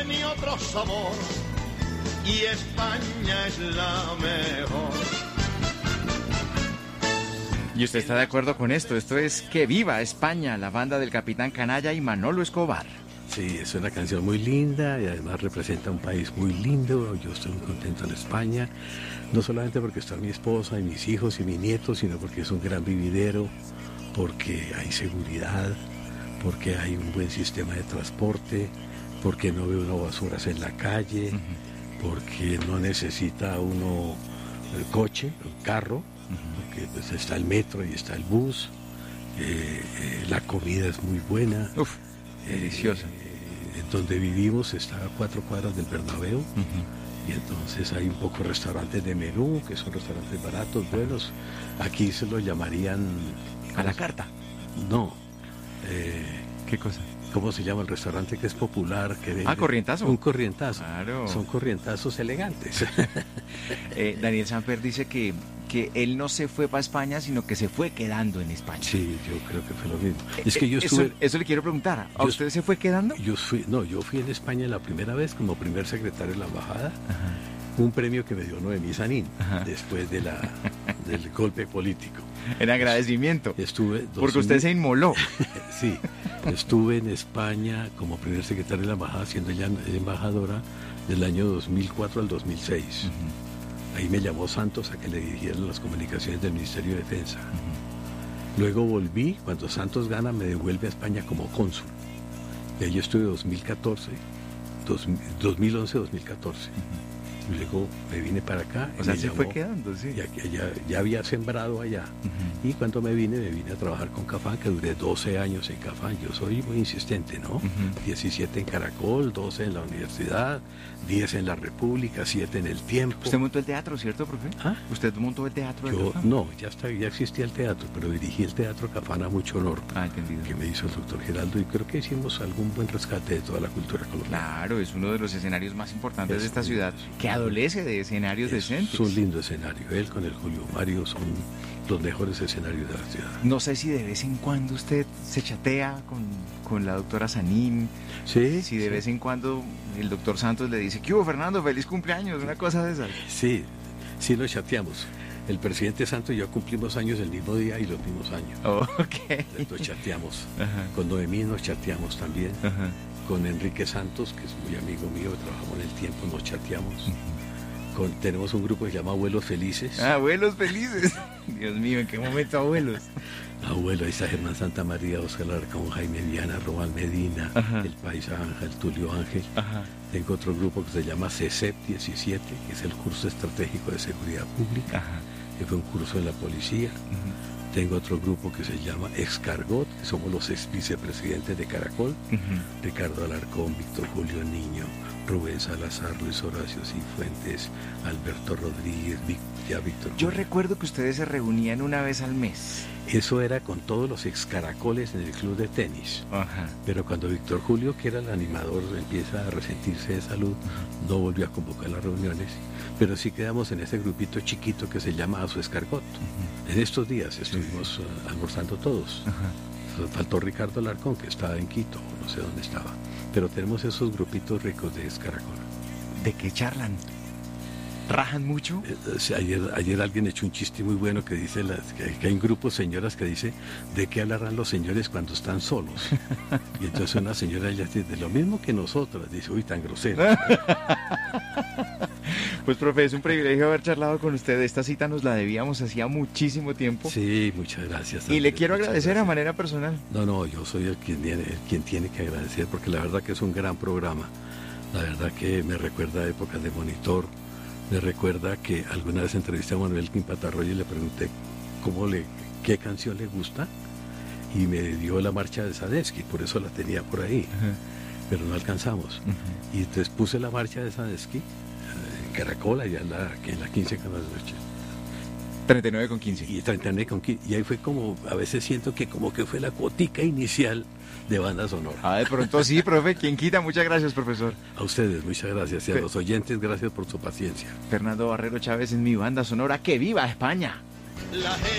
ni otro sabor, y España es la mejor. ¿Y usted está de acuerdo con esto? Esto es Que Viva España, la banda del Capitán Canalla y Manolo Escobar. Sí, es una canción muy linda y además representa un país muy lindo. Yo estoy muy contento en España, no solamente porque está mi esposa y mis hijos y mi nieto, sino porque es un gran vividero, porque hay seguridad, porque hay un buen sistema de transporte, porque no ve uno basuras en la calle, porque no necesita uno el coche, el carro, porque pues está el metro y está el bus, la comida es muy buena. Uf, deliciosa. Donde vivimos está a 4 cuadras del Bernabéu, y entonces hay un poco restaurantes de menú, que son restaurantes baratos, buenos. Aquí se lo llamarían... ¿A la carta? No. ¿Qué cosa? ¿Cómo se llama el restaurante que es popular? Que vende? ¿Corrientazo? Un corrientazo. Claro. Son corrientazos elegantes. Daniel Samper dice que él no se fue para España, sino que se fue quedando en España. Sí, yo creo que fue lo mismo. Es que yo estuve... Eso le quiero preguntar. ¿A usted se fue quedando? Yo fui en España la primera vez como primer secretario de la embajada. Ajá. Un premio que me dio Noemí Sanín, después del golpe político. En agradecimiento. Estuve... Porque usted se inmoló. Sí, estuve en España como primer secretario de la embajada, siendo ella embajadora del año 2004 al 2006. Ahí me llamó Santos a que le dirigieran las comunicaciones del Ministerio de Defensa. Luego volví, cuando Santos gana me devuelve a España como cónsul. Y ahí estuve 2011-2014. Y luego me vine para acá. O sea, se fue quedando, sí. Ya había sembrado allá. Y cuando me vine a trabajar con Cafán, que duré 12 años en Cafán. Yo soy muy insistente, ¿no? 17 en Caracol, 12 en la universidad, 10 en la República, 7 en El Tiempo. ¿Usted montó el teatro, cierto, profe? ¿Ah? ¿Usted montó el teatro? No, ya existía el teatro, pero dirigí el Teatro Cafán a mucho honor. Entendido. Que me hizo el doctor Geraldo, y creo que hicimos algún buen rescate de toda la cultura colombiana. Claro, es uno de los escenarios más importantes de esta ciudad, que adolece de escenarios decentes. Es un lindo escenario. Él con el Julio Mario son los mejores escenarios de la ciudad. No sé si de vez en cuando usted se chatea con la doctora Sanín. Sí. Si de vez en cuando el doctor Santos le dice, ¿qué hubo, Fernando? ¡Feliz cumpleaños! Una cosa de esas. Sí, sí lo chateamos. El presidente Santos y yo cumplimos años el mismo día y los mismos años. Ok. Lo chateamos. Con Noemí nos chateamos también. Con Enrique Santos, que es muy amigo mío, trabajamos en El Tiempo, nos chateamos. Tenemos un grupo que se llama Abuelos Felices. ¡Abuelos Felices! Dios mío, ¿en qué momento abuelos? Abuelo, ahí está Germán Santa María, Oscar Alarcón, Jaime Viana, Román Medina, el Paisa Ángel, Tulio Ángel. Tengo otro grupo que se llama CESEP 17, que es el curso estratégico de seguridad pública, que fue un curso de la policía. Tengo otro grupo que se llama Excargot, que somos los ex vicepresidentes de Caracol, Ricardo Alarcón, Víctor Julio Niño, Rubén Salazar, Luis Horacio Cifuentes, Alberto Rodríguez, Víctor. Yo recuerdo que ustedes se reunían una vez al mes. Eso era con todos los ex Caracoles en el club de tenis. Pero cuando Víctor Julio, que era el animador, empieza a resentirse de salud, no volvió a convocar las reuniones. Pero sí quedamos en ese grupito chiquito que se llama Asu Escargot. En estos días estuvimos almorzando todos. Faltó Ricardo Alarcón, que estaba en Quito, no sé dónde estaba. Pero tenemos esos grupitos ricos de Escaracol. ¿De qué charlan? ¿Rajan mucho? Ayer alguien echó un chiste muy bueno que dice que hay un grupo de señoras que dice ¿de qué hablarán los señores cuando están solos? Y entonces una señora ya dice, de lo mismo que nosotras, dice, uy, tan grosero. Pues, profe, es un privilegio haber charlado con usted. Esta cita nos la debíamos hacía muchísimo tiempo. Sí, muchas gracias. Y le quiero agradecer a manera personal. No, yo soy el quien tiene que agradecer, porque la verdad que es un gran programa. La verdad que me recuerda a épocas de Monitor. Me recuerda que alguna vez entrevisté a Manuel Quimpatarroyo y le pregunté qué canción le gusta, y me dio la marcha de Sadesky, por eso la tenía por ahí, pero no alcanzamos. Y entonces puse la marcha de Sadesky en Caracol, allá en la 15 con las noches. 39,15. Y 39,15. Y ahí fue como, a veces siento que como que fue la cuotica inicial de banda sonora. De pronto sí, profe, ¿quién quita? Muchas gracias, profesor. A ustedes, muchas gracias. Y a los oyentes, gracias por su paciencia. Fernando Barrero Chávez en mi banda sonora. ¡Que viva España!